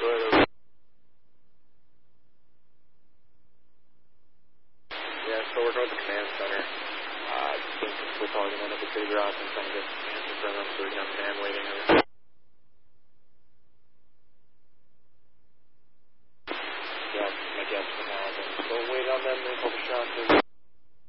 ahead. Yeah, still working with the command center. I think we're probably going to end up at City Garage and trying to get answers from them so we can have a man waiting. Yeah, my guess for now. But we'll wait on them and a couple shots.